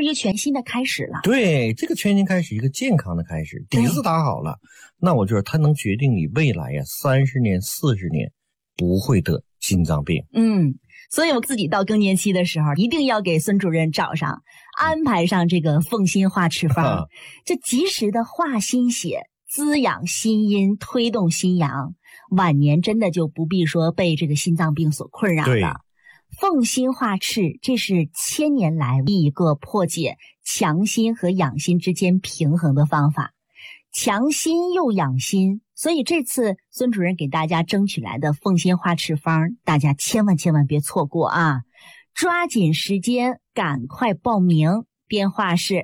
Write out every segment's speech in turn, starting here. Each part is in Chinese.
一个全新的开始了。 对，这个全新开始，一个健康的开始，底子打好了，那我觉得它能决定你未来呀，30年、40年不会得心脏病。 所以我自己到更年期的时候，一定要给孙主任找上，安排上这个凤心化赤方，这及时的化心血，滋养心阴，推动心阳，晚年真的就不必说被这个心脏病所困扰了。凤心化赤，这是1000年来一个破解强心和养心之间平衡的方法，强心又养心。所以这次孙主任给大家争取来的凤心化赤方，大家千万别错过啊！抓紧时间，赶快报名。电话是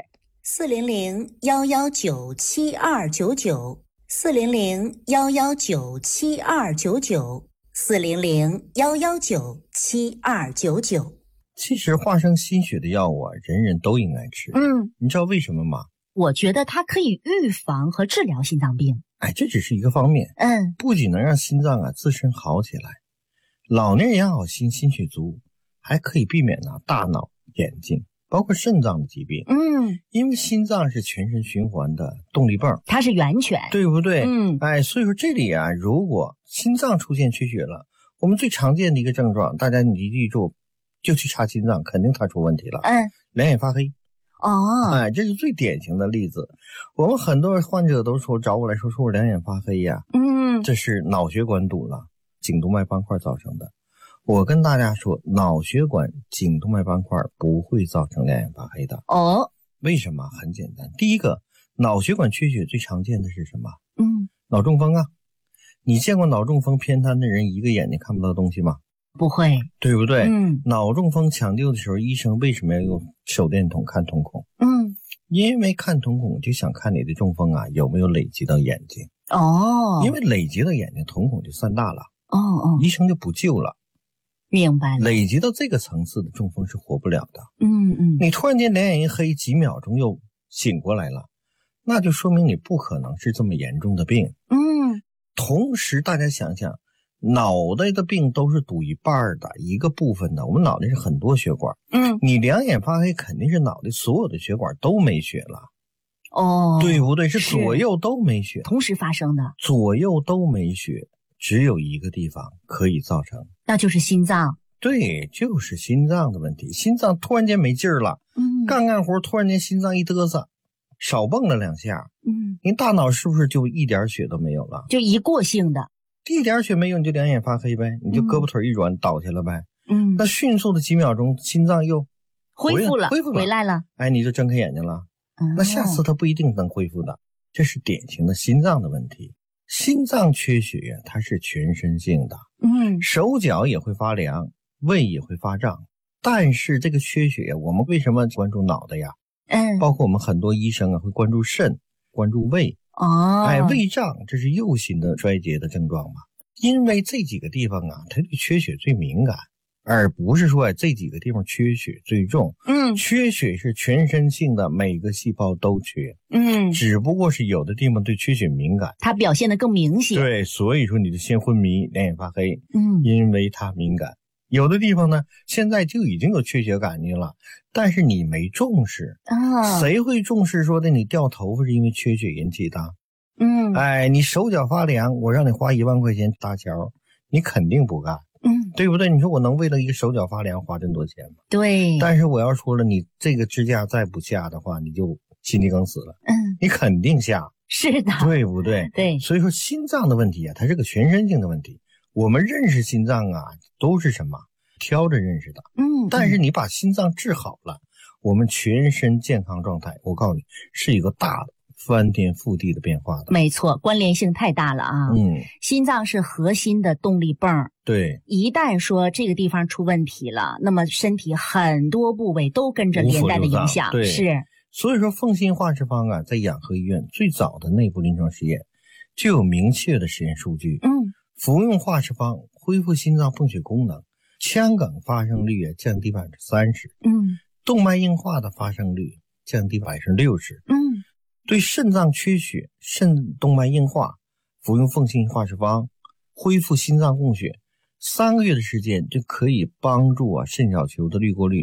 400-119-7299，400-119-7299，400-119-7299。 其实化生心血的药物啊，人人都应该吃。你知道为什么吗？ 我觉得它可以预防和治疗心脏病。 这只是一个方面。不仅能让心脏啊自身好起来，老年人养好心，心血足，还可以避免大脑、眼睛包括肾脏的疾病。因为心脏是全身循环的动力泵， 它是源泉， 对不对？所以说这里啊，如果心脏出现缺血了，我们最常见的一个症状，大家你记住，就去查心脏，肯定它出问题了。两眼发黑。这是最典型的例子。我们很多患者都说找我来说我两眼发黑呀。这是脑血管堵了，颈动脉斑块造成的。我跟大家说，脑血管颈动脉斑块不会造成两眼发黑的。为什么？很简单，第一个，脑血管缺血最常见的是什么？脑中风啊。你见过脑中风偏瘫的人一个眼睛看不到东西吗？ 不会， 对不对？脑中风抢救的时候，医生为什么要用手电筒看瞳孔？因为看瞳孔就想看你的中风啊有没有累积到眼睛。因为累积到眼睛，瞳孔就散大了。医生就不救了。 明白了。 累积到这个层次的中风是活不了的。你突然间两眼一黑，几秒钟又醒过来了，那就说明你不可能是这么严重的病。同时大家想想，脑袋的病都是堵一半的一个部分的，我们脑袋是很多血管。你两眼发黑肯定是脑袋所有的血管都没血了。对不对？是左右都没血， 同时发生的。 左右都没血，只有一个地方可以造成， 那就是心脏。 对，就是心脏的问题。心脏突然间没劲儿了，干活突然间心脏一嘚瑟，少蹦了2下，你大脑是不是就一点血都没有了？ 就一过性的。 一点血没有，你就两眼发黑呗，你就胳膊腿一软倒下了呗。那迅速的几秒钟，心脏又恢复了，回来了。 你就睁开眼睛了。那下次它不一定能恢复的，这是典型的心脏的问题。心脏缺血呀，它是全身性的。手脚也会发凉，胃也会发胀。但是这个缺血呀，我们为什么关注脑袋呀？包括我们很多医生啊会关注肾，关注胃。胃胀，这是右心的衰竭的症状嘛？因为这几个地方啊，它对缺血最敏感，而不是说这几个地方缺血最重。缺血是全身性的，每个细胞都缺。只不过是有的地方对缺血敏感， 它表现得更明显。 对，所以说你就先昏迷，两眼发黑。因为它敏感。有的地方呢，现在就已经有缺血感觉了，但是你没重视。谁会重视说的你掉头发是因为缺血引起的？你手脚发凉，我让你花1万块钱搭桥，你肯定不干。对不对？你说我能为了一个手脚发凉花这么多钱吗？ 对。 但是我要说了，你这个支架再不下的话，你就心肌梗死了。你肯定下。 是的。 对不对？ 对。 所以说心脏的问题啊，它是个全身性的问题。我们认识心脏啊，都是什么？挑着认识的。但是你把心脏治好了，我们全身健康状态，我告诉你，是一个大的翻天覆地的变化的。 没错，关联性太大了啊。心脏是核心的动力泵。 对。 一旦说这个地方出问题了，那么身体很多部位都跟着连带的影响。 对。 是。 所以说凤心化赤方啊，在养和医院最早的内部临床实验就有明确的实验数据。服用化赤方恢复心脏泵血功能，腔梗发生率降低30%。动脉硬化的发生率降低60%。对肾脏缺血、肾动脉硬化，服用凤心化赤方恢复心脏供血，3个月的时间就可以帮助肾小球的滤过率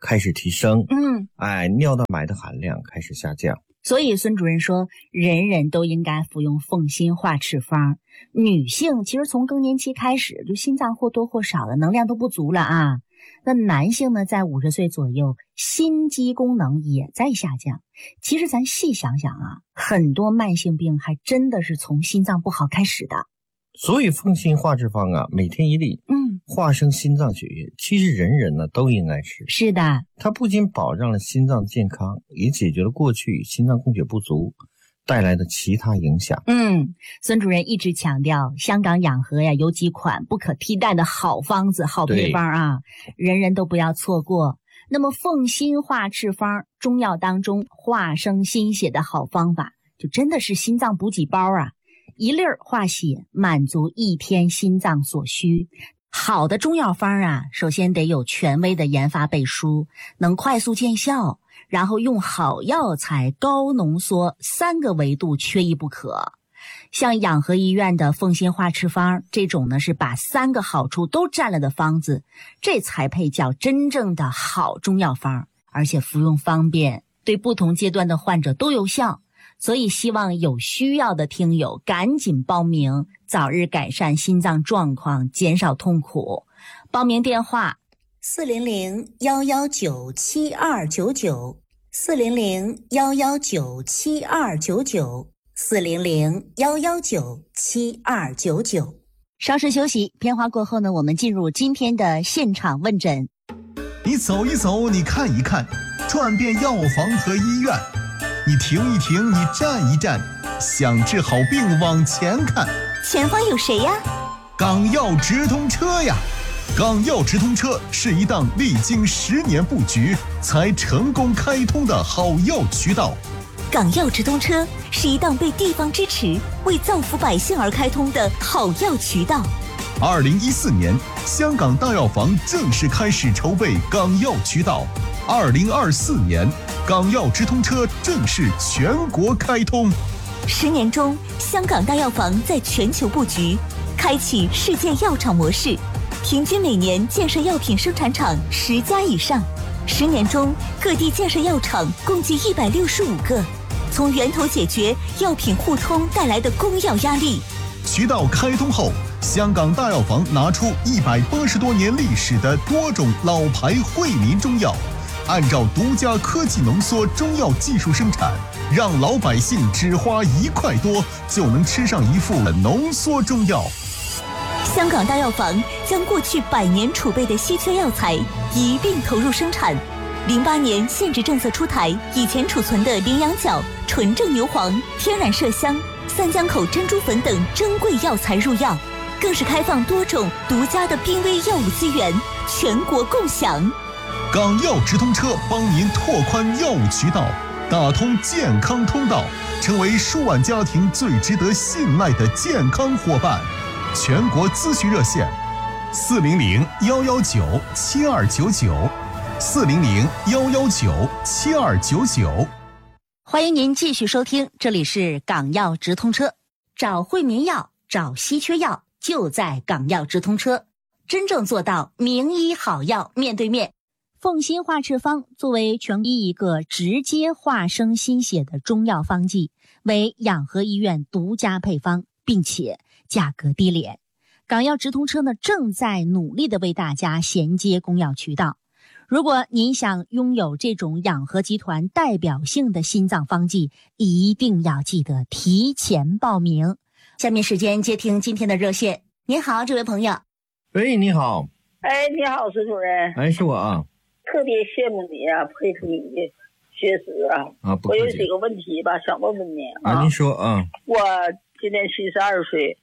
开始提升，尿道霾的含量开始下降。 所以孙主任说，人人都应该服用凤心化赤方。女性其实从更年期开始，就心脏或多或少的能量都不足了啊。那男性呢，在50岁左右，心肌功能也在下降。其实咱细想想啊，很多慢性病还真的是从心脏不好开始的。 所以凤心化赤方啊，每天1粒，化生心脏血液，其实人人呢都应该吃。 是的， 它不仅保障了心脏健康，也解决了过去心脏供血不足带来的其他影响。 孙主任一直强调，香港养和呀有几款不可替代的好方子、好配方啊，人人都不要错过。那么凤心化赤方，中药当中化生心血的好方法，就真的是心脏补给包啊！1粒化血，满足1天心脏所需。好的中药方啊，首先得有权威的研发背书，能快速见效，然后用好药材，高浓缩，3个维度缺一不可。像养和医院的凤心化赤方这种呢，是把3个好处都占了的方子，这才配叫真正的好中药方，而且服用方便，对不同阶段的患者都有效。所以希望有需要的听友赶紧报名，早日改善心脏状况，减少痛苦。报名电话400-119-7299 400-119-7299 400-119-7299。稍事休息，片花过后呢，我们进入今天的现场问诊。 你走一走，你看一看，转遍药房和医院，你停一停，你站一站，想治好病往前看。 前方有谁呀？ 港药直通车呀！港药直通车是一档历经10年布局才成功开通的好药渠道。 港药直通车是一档被地方支持、为造福百姓而开通的好药渠道。 2014年，香港大药房正式开始筹备港药渠道。2024年，港药直通车正式全国开通。 10年中，香港大药房在全球布局，开启世界药厂模式，平均每年建设药品生产厂10家以上。10年中，各地建设药厂共计165个，从源头解决药品互通带来的供药压力。 渠道开通后，香港大药房拿出180多年历史的多种老牌惠民中药，按照独家科技浓缩中药技术生产，让老百姓只花1块多就能吃上一副浓缩中药。 香港大药房将过去100年储备的稀缺药材一并投入生产。08年限制政策出台，以前储存的羚羊角、纯正牛黄、天然麝香、三江口珍珠粉等珍贵药材入药，更是开放多种独家的濒危药物资源，全国共享。 港药直通车帮您拓宽药物渠道，打通健康通道，成为数万家庭最值得信赖的健康伙伴。全国咨询热线400-119-7299 400-119-7299。 欢迎您继续收听，这里是港药直通车，找惠民药，找稀缺药，就在港药直通车，真正做到名医好药面对面。凤心化赤方作为全医一个直接化生心血的中药方剂，为养和医院独家配方，并且价格低廉。港药直通车呢，正在努力的为大家衔接供药渠道。如果您想拥有这种养和集团代表性的心脏方剂，一定要记得提前报名。下面时间接听今天的热线。您好，这位朋友。 喂，你好。 哎，你好，孙主任。 哎，是我啊。 特别羡慕你啊，佩服你的学识啊。 不客气。 我有几个问题吧，想问问你啊。 您说啊。 我今年72岁。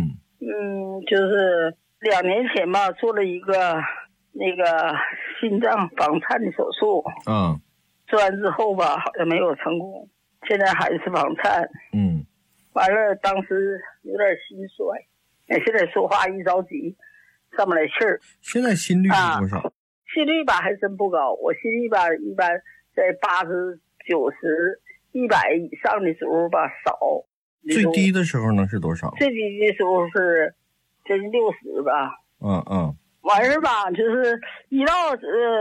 就是2年前吧，做了一个那个心脏房颤的手术。做完之后吧，好像没有成功，现在还是房颤。完了，当时有点心衰，现在说话一着急，上不来气儿。 现在心率是多少？ 心率吧还真不高，我心率吧一般在80、90、100以上的时候吧少。 最低的时候能是多少？ 最低的时候是接近60吧。 完事吧，就是一到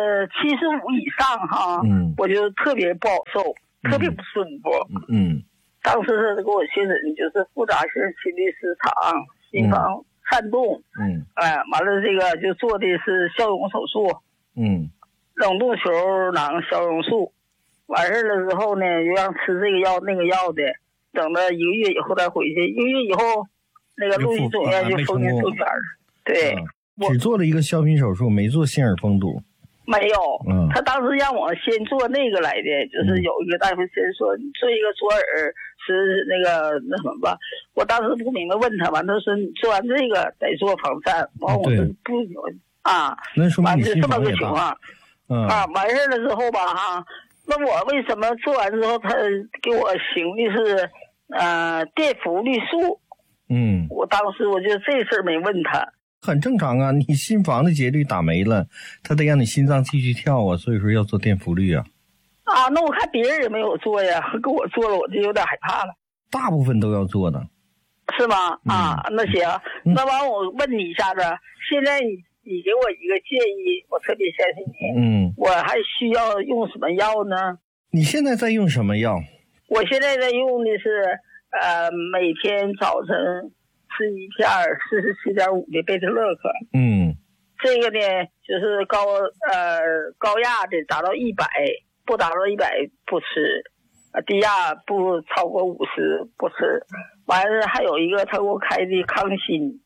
75以上哈，我就特别不好受，特别不舒服。当时他给我确诊就是复杂性心律失常、心房颤动。完了这个就做的是消融手术。冷冻球囊消融术。完事了之后呢，又让吃这个药那个药的，等到1个月以后再回去。1个月以后，那个陆续总院就封建收钱了。对， 只做了一个消频手术，没做心耳封堵。 没有，他当时让我先做那个来的，就是有一个大夫先说你做一个左耳是那什么吧。我当时不明白，问他，完他说你做完这个得做防颤。完我说不行啊， 那说明你这么个情况。完事了之后吧哈。那我为什么做完之后他给我行的是电氟氯素？我当时我就这事儿没问他。 很正常啊，你心房的节律打没了，他得让你心脏继续跳啊，所以说要做电氟氯啊。 那我看别人也没有做呀，给我做了，我就有点害怕了。 大部分都要做的。 是吗？那行，那完我问你一下子，现在你给我一个建议，我特别相信你。我还需要用什么药呢？ 你现在在用什么药？ 我现在在用的是每天早晨吃一片44.5的贝特勒克。这个呢就是高压的达到100，不达到100不吃，低压不超过50不吃。完了还有一个他给我开的康欣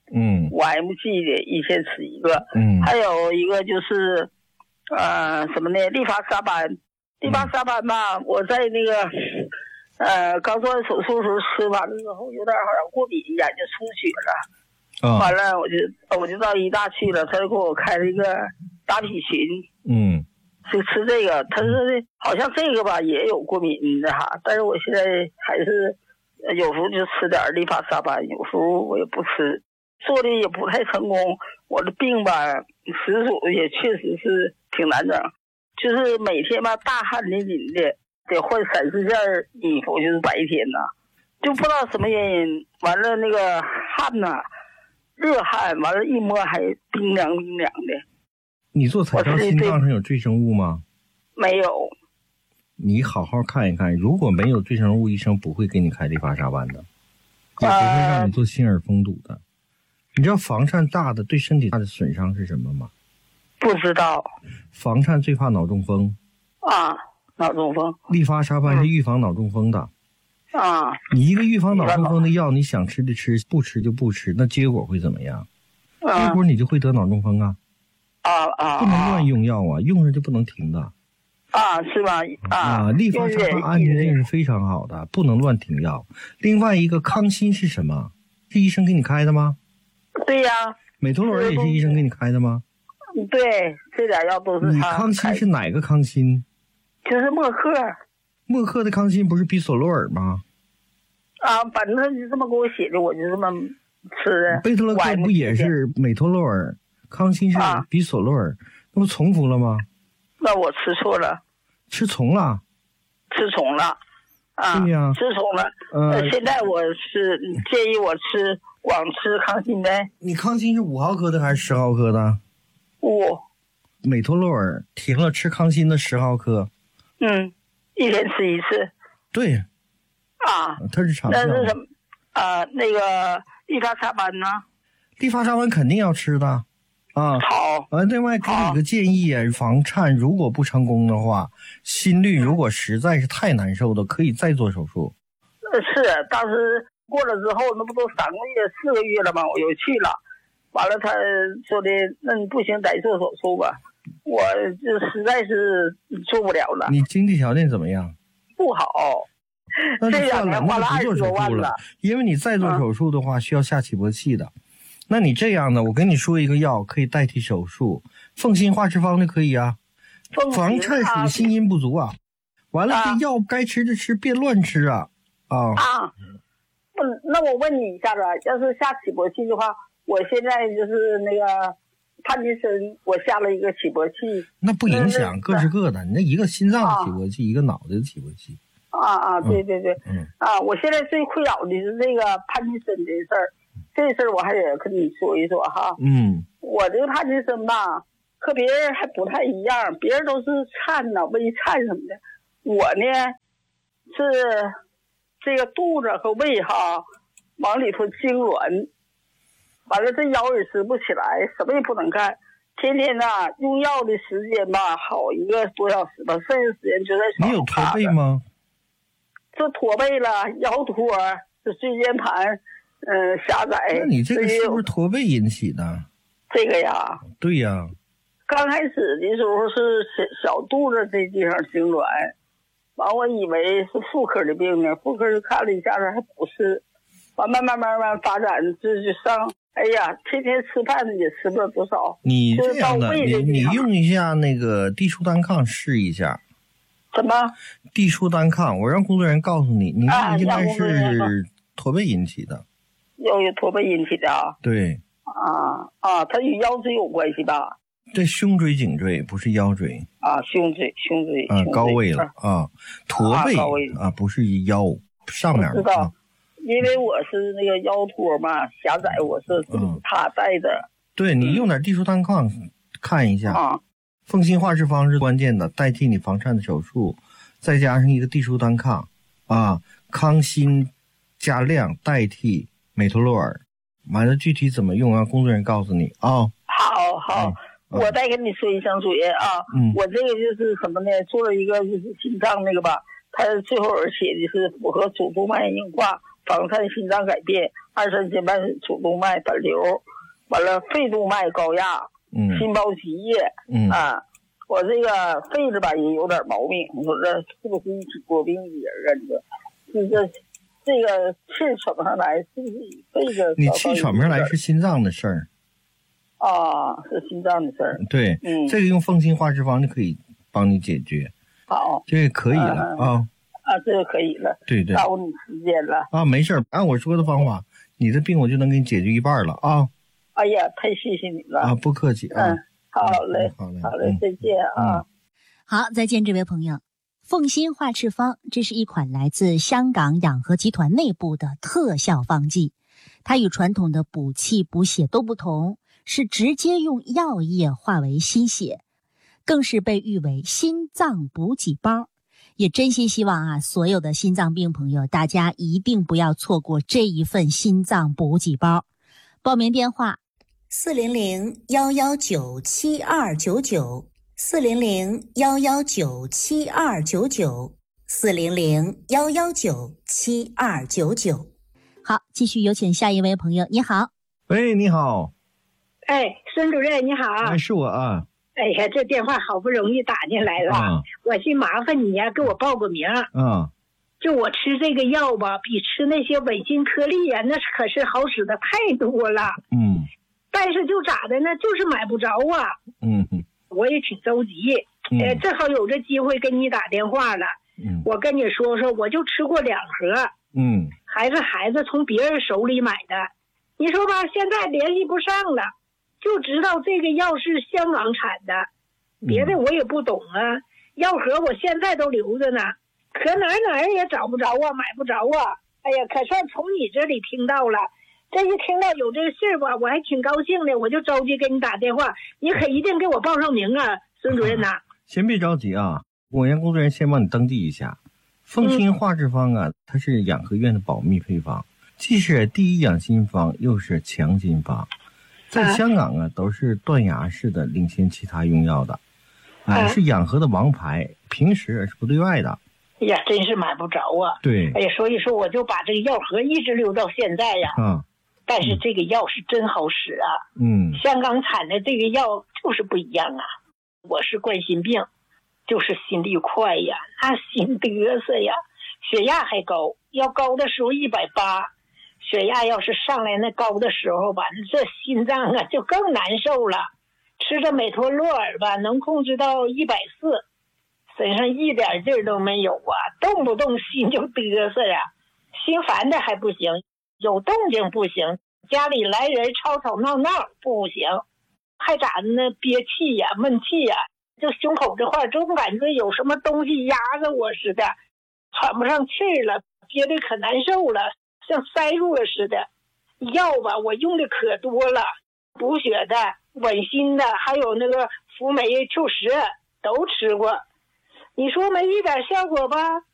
，5mg 的一天吃一个。还有一个就是什么呢？利伐沙班。利伐沙班吧，我在那个刚做完手术的时候吃完了之后有点好像过敏，眼睛出血了。完了我就到医大去了，他就给我开了一个达匹嗪。就吃这个，他说好像这个吧也有过敏的哈，但是我现在还是有时候就吃点利伐沙班，有时候我也不吃，做的也不太成功。我的病吧实属也确实是挺难整，就是每天吧大汗淋漓的，得换3-4件衣服，就是白天呐，就不知道什么原因。完了那个汗呐，热汗，完了一摸还冰凉冰凉的。 你做彩超心脏上有赘生物吗？ 没有。 你好好看一看，如果没有赘生物，医生不会给你开利伐沙班的，也不会让你做心耳封堵的。你知道房颤大的对身体大的损伤是什么吗？ 不知道。 房颤最怕脑中风。 脑中风。 利伐沙班是预防脑中风的。你一个预防脑中风的药，你想吃就吃，不吃就不吃，那结果会怎么样？结果你就会得脑中风啊。不能乱用药啊，用上就不能停的。 是吧？ 利伐沙班安全性是非常好的，不能乱停药。另外一个康欣是什么？是医生给你开的吗？ 对呀。 美托洛尔也是医生给你开的吗？ 对，这俩药都是他。 你康欣是哪个康欣？ 就是默克。 默克的康欣不是比索洛尔吗？ 反正他就这么给我写的，我就这么吃的。 贝特勒克不也是美托洛尔？康欣是比索洛尔，那不重复了吗？ 那我吃错了。 吃重了。对呀， 吃重了。现在我是建议我光吃康欣呗。 你康欣是5毫克的还是10毫克的 ？5。 美托洛尔停了吃康欣的10毫克。 一天吃一次。 对。它是长效。 那是什么？那个利伐沙班呢？ 利伐沙班肯定要吃的。 好。 另外给你个建议啊，房颤如果不成功的话，心率如果实在是太难受的，可以再做手术。 是，当时过了之后，那不都3个月、4个月了吗？我又去了，完了他说的，那你不行，得做手术吧。我就实在是做不了了。 你经济条件怎么样？ 不好。 那就算了， 花了那就不做手术了，因为你再做手术的话，需要下起搏器的。那你这样的，我跟你说一个药可以代替手术，凤锌化脂方的可以啊。房颤属于心阴不足啊。完了，这药该吃就吃，别乱吃啊。 那我问你一下子，要是下起搏器的话，我现在就是那个帕金森，我下了一个起搏器。 那不影响，各是各的。你那一个心脏的起搏器，一个脑袋的起搏器。 对对对。我现在最困扰的是这个帕金森的事儿。这事儿我还得跟你说一说哈。 我这个帕金森吧，和别人还不太一样，别人都是颤呐、微颤什么的，我呢是这个肚子和胃哈往里头痉挛，完了这腰也直不起来，什么也不能干，天天呐用药的时间吧好1个多小时吧，剩下时间就在床上。 你有驼背吗？ 这驼背了，腰托，这椎间盘狭窄。 那你这个是不是驼背引起的？ 这个呀， 对呀。 刚开始的时候是小肚子这地方痉挛，完我以为是妇科的病呢，妇科就看了一下子还不是，完慢慢发展，这就上，哎呀，天天吃饭也吃不了多少。 你这样的，你用一下那个地舒单抗试一下。 什么？ 地舒单抗，我让工作人员告诉你，你应该是驼背引起的。 有驼背引起的啊？ 对。 它与腰椎有关系吧？ 这胸椎颈椎不是腰椎啊，胸椎高位了啊，驼背啊不是腰上面。 知道，因为我是那个腰托嘛狭窄，我是他带的。 对，你用点地舒单抗看一下啊。凤锌化脂方是关键的，代替你房颤的手术，再加上一个地舒单抗啊，康欣加量代替美托洛尔，完了具体怎么用啊？工作人员告诉你啊。 好，我再跟你说一声主任啊，我这个就是什么呢？做了一个就是心脏那个吧，它最后而写的是符合主动脉硬化、房颤心脏改变、2-3节瓣主动脉短流，完了肺动脉高压。心包积液，我这个肺子吧也有点毛病，我说这是不是一起多病的人啊？这个气喘不上来，是不是肺子？ 你气喘不上来是心脏的事儿啊，是心脏的事儿。 对，这个用凤锌化脂方就可以帮你解决。 好， 这个可以了这个可以了。 对， 耽误你时间了啊，没事，按我说的方法，你的病我就能给你解决一半了啊。 哎呀，太谢谢你了啊！不客气啊。 好嘞，再见啊。 好，再见，这位朋友。凤锌化脂方，这是一款来自香港养和集团内部的特效方剂，它与传统的补气补血都不同，是直接用药液化为心血，更是被誉为心脏补给包。也真心希望所有的心脏病朋友，大家一定不要错过这一份心脏补给包。报名电话400-119-7299，400-119-7299，400-119-7299。好，继续有请下一位朋友。你好。 喂，你好。 孙主任你好。 是我啊。 哎呀，这电话好不容易打进来了，我寻麻烦你呀，给我报个名。就我吃这个药吧，比吃那些稳心颗粒呀，那可是好使的太多了。但是就咋的呢，就是买不着啊。我也挺着急。正好有这机会跟你打电话了。我跟你说说，我就吃过2盒。还是孩子从别人手里买的。你说吧，现在联系不上了，就知道这个药是香港产的，别的我也不懂啊。药盒我现在都留着呢。可哪儿也找不着啊，买不着啊！哎呀，可算从你这里听到了。这一听到有这个事儿吧，我还挺高兴的，我就着急给你打电话。你可一定给我报上名啊，孙主任呐！ 先别着急啊，我让工作人员先帮你登记一下。凤锌化脂方它是养和院的保密配方，既是第一养心方，又是强心方，在香港都是断崖式的领先其他用药的，是养和的王牌，平时是不对外的。 哎呀，真是买不着啊！ 对， 哎呀，所以说我就把这个药盒一直留到现在呀。但是这个药是真好使啊。香港产的这个药就是不一样啊。我是冠心病，就是心率快呀，那心嘚瑟呀，血压还高，要高的时候180，血压要是上来那高的时候吧，这心脏就更难受了。吃着美托洛尔吧，能控制到140。身上一点劲儿都没有啊，动不动心就嘚瑟呀，心烦的还不行，有动静不行，家里来人吵吵闹闹不行，还咋的呢？憋气呀，闷气呀，就胸口这块总感觉有什么东西压着我似的，喘不上气了，憋得可难受了，像塞住了似的。药吧我用的可多了，补血的、 稳心的，还有那个辅酶Q10都吃过。你说没一点效果吧？